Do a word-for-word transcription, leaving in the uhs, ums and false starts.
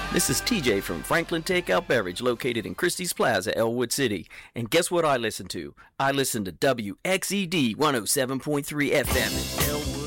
This is T J from Franklin Takeout Beverage, located in Christie's Plaza, Elwood City. And guess what I listen to? I listen to W X E D one oh seven point three F M in Elwood.